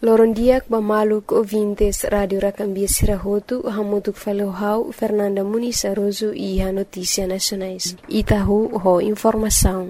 Lorondiak Bamaluk ouvintes Radio Racambia Sirahotu, Hamutuk Falohau, Fernanda Muniz Aroso e a Notícia Nacionais. Itahu ho informação.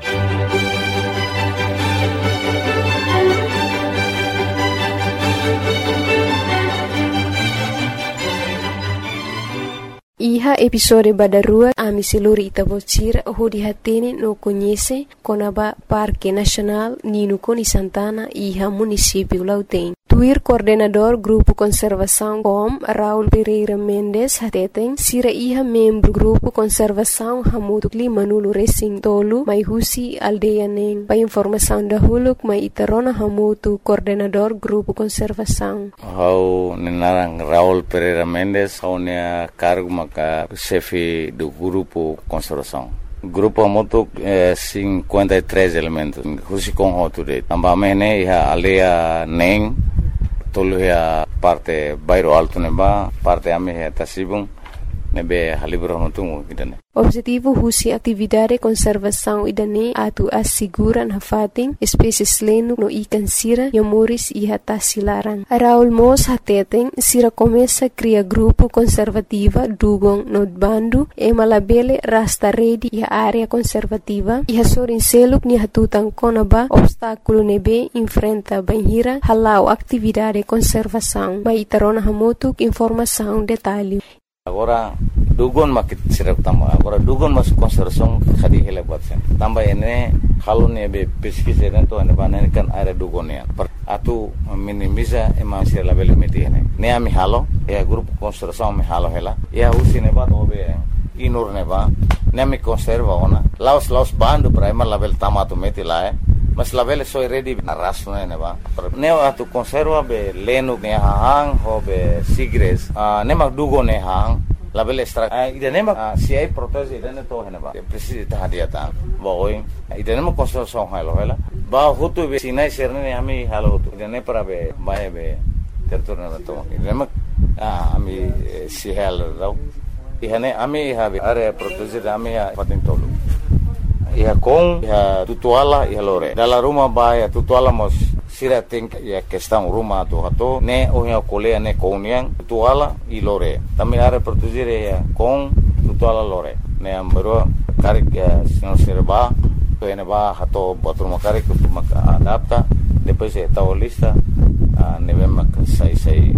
Iha episode badarua ami seluri Itabocira ho dihatene no conhece Conaba Parque Nacional Nino Coni Santana iha município Lautém. Tuir coordenador Grupo Conservação COM Raul Pereira Mendes hateten sira iha membro Grupo Conservação Hamutuk Limanulu Racing Tolu mai husi aldeia neng. Pa informação da huluk mai itarona hamutu coordenador Grupo Conservação. Hau nenarang Raul Pereira Mendes hau nea cargo maka chefe do Grupo Conservação. Grupo Hamutuk 53 elementos. Husi com hoture. Ambamene iha aldeia neng. Tolu ya parte bairro alto neba, parte ame ya tasibung nebe halibro notungu idane. Objetivo husi atividade conservação idane atu asiguran hafating espécies lenu no ikan sira yamuris iha tasilarang. Raul Mos hateteng sira começa cria grupo conservativa dugong no bandu e malabele rasta redi iha área conservativa iha sorin seluk ni hatutang konaba obstáculo nebe enfrenta banhira halau atividade conservação. Mai tarona hamutuk informação detalhe. Agora dugon makit sirap tamba. Agora dugon mas conservação khadi hele buat sen. Tamba ene halu ne be pesquisa to ane banen kan area dugon ya. Atu minimiza ema sir label meti ene. Ne ami halo ya grupo conservação mi halo hela. Ya usi ne ba obe inur ne ba. Ne mi conserva ona. Laos bandu prima label tamato meti la mas label soy ready na raso ne ba. Ne atu conserva be lenu ne hang ho be sigres. Ne mak dugon ne hang label extra idane ma si ai protege idane to hena ba precisa ta hadiata ba oi idane ma conservação halo hela ba hutu be sinai serne ami halo hutu idane para be bae be territorio na to idane ma ami si hal rau ihane ami habe area protege ami ya patin tolu ia com ia tutuala ia lore dalla rumah ba ya tutuala mos sira think ya questão rumah tu hato ne ohia kolea ne kouniang tutuala I lore também área produzir ya com tutuala lore ne ambero karik ya senhor serba ene ba hato batur makarik tu maka adapta depois é tal lista ne vem sai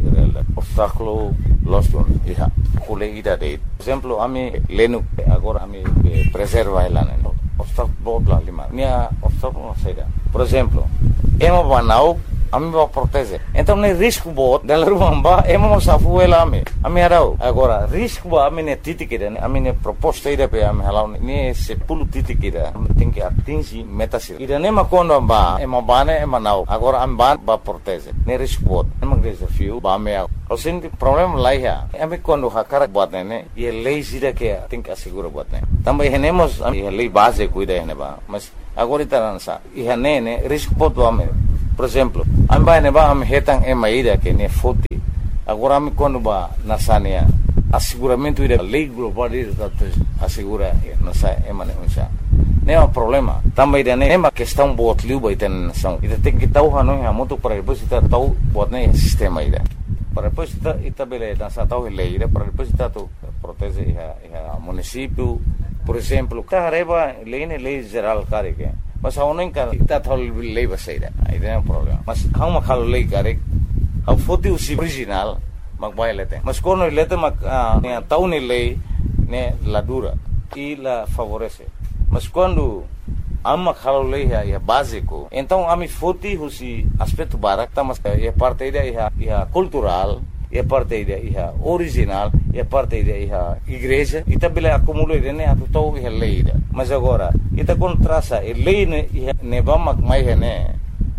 obstáculo losto ia colega de exemplo ami lenu agora ami preserva ela ne obstáculo lá lima minha obstáculo saída por exemplo ema banau ami ba protege então ne risco bot dela rumba ema safu ela ami arau agora risco ba ami ne titikida ami ne proposta ida pe ami halau ne se pulu titikida tem que atingir metas ida ne ma kondo ba ema bane ema nau agora ami ba protege ne risco bot ema desafio ba me o senti problema lá ya ami kondo hakara bot ne e lei sida que tem que assegurar bot ne também renemos a lei base cuida ne ba mas agora itaransa ihane ne risco bot ba por exemplo, amba ne ba am hetang emaida que ne foti. Agora am quando ba nasania asseguramento ida lei global ida assegura nasa emane unsa. Ne é problema. Também ida ne ma questão bot liu ba iten são. Ida tem que tau hanu ha moto para depois ita tau bot ne sistema ida. Para depois ita bele nasa tau lei ida para depois ita tu protege a município. Por exemplo, tareba lei geral care que mas a uno encara ita thol lei basaida aí tem um problema mas how ma khalo lei care how foti usi original mag bailete mas quando lete mag ne tau ne lei ne la dura e la favorece mas quando amma khalo lei é básico então ami foti usi aspecto barak tá mas é parte ida é cultural é parte ida é original é parte ida é igreja e também acumula ida ne atu tau é lei ida mas agora ita contrasa e lei ne vamos mais ne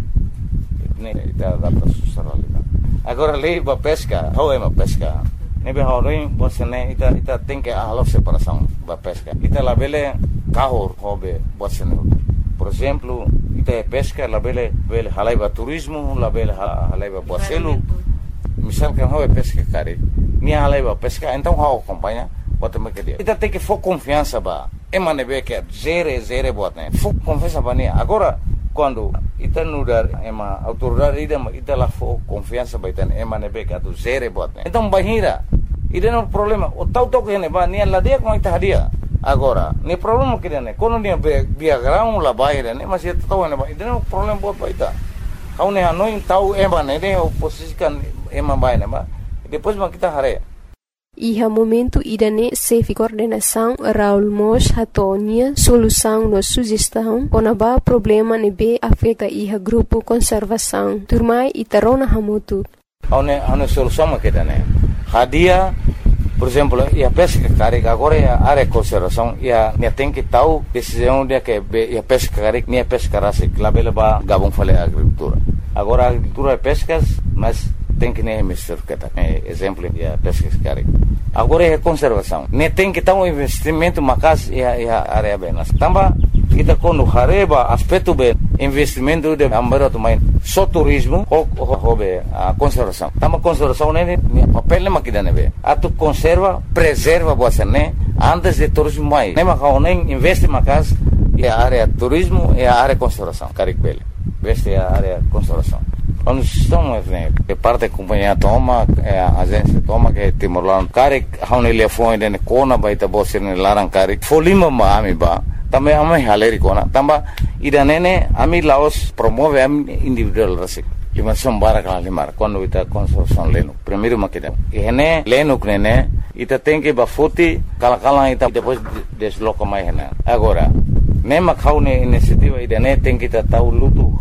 ita adapta socialidade agora lei ba pesca how é uma pesca ne be horin bosene ita tem que a separação ba pesca ita la bele kahor hobe bosene por exemplo ita pesca la bele halai ba turismo la bele halai ba boselu misal que hobe pesca cari ni halai ba pesca então how acompanha bota me que dia ita tem que for confiança ba emane be que zere bot ne fu confiança ba ni agora quando ita nudar ema autoridade ita la fo confiança baitan ema nebe ka tu zere bot né então bahira ida no problema o tau to que ne ba ni la dia com ita hadia agora ni problema que né quando ni background la bahira né mas ita tau ne ba ida no problema bot baita kau ne hanoi tau ema ne oposisikan ema ba ne ba depois ma kita hare. Iha momento idane sefi coordenação Raul Mos hatonia solução no sugestão konaba problema nebe afeta iha grupo conservação turmai itarona hamutu. Aune solução maketane. Hadia, por exemplo, ia pesca carega agora ia área conservação ia tem que tal decisão dia que ia pesca carega nem pesca rase labela ba gabon fale agricultura. Agora agricultura pescas, mas tem que nem mister kata exemplo ya pesca carega. Agora é conservação. Nem tem que ter um investimento macas e a área bem. Tamba kita quando hareba aspecto bem investimento de ambaro também só turismo ou a conservação. Tamba conservação nem papel nem makida nebe. Atu conserva, preserva você né antes de turismo mais. Nem macau nem investe macas e a área turismo e a área conservação. Caricbele. Veste a área conservação. Quando estamos que parte da companhia toma a agência toma que Timor-Leste cari haune telefone dene kona baita bosirne larang cari folima ma ami ba também ami haleri kona tamba idanene ami Laos promove ami individual rasik lima sombara kala limar quando ita construção leno primeiro makida ene leno knene ita tem que bafuti kala ita depois desloca mais hena agora nema kaune iniciativa idane tem que tahu lutu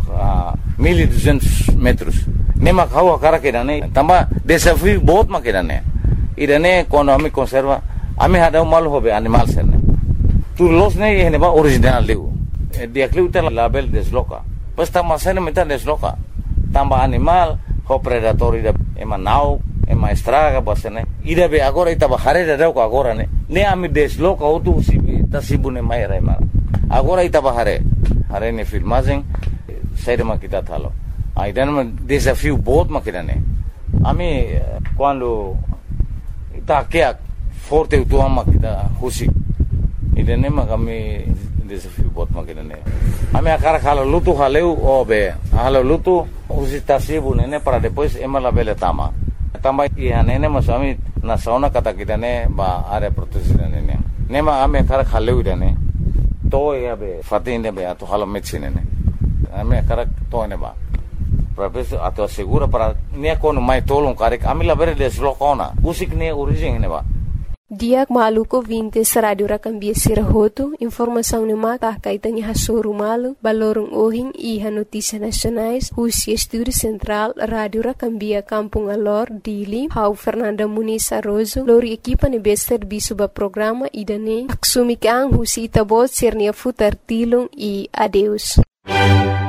1200 metros nema kau akara kedane tamba desafio बहुत makedane idane quando ami conserva ami hada mal hobe animal serne tu los ne hene ba original leu dia kluta label desloca pas tamba sene meta desloca tamba animal ho predator ida ema nau ema estraga basene ida be agora ita bahare da ko agora ne ami desloca otu sibi tasibune mai raima agora ita bahare hare ne filmagem saída makita thalo aidan desafio बहुत makidane ami quando ita kia forte utua makita husi idane makami desafio बहुत makidane ami akara khalo lutu haleu obe halo lutu husi tasibu nene para depois emala bele tama ihane masami na sauna kata kidane ba are protection nene nema ami akara khaleu idane to yabe fatinde be ato halo medicine ne ami akara to ne ba professor ato segura para ne kono mai tolong karek ami la bere deslocona usik ne origem ne ba Diak maluko 20 radio rakambia sirahoto informação ne mata kaitanya hasuru malu balorong ohing iha notícia nacionais Husi Estúdio Central Radio Rakambia Kampung Alor Dili Hau Fernanda Muniz Arrozo lori equipa ne bester bisuba programa idane aksumikang Husi tabot sirnia futar tilong e adeus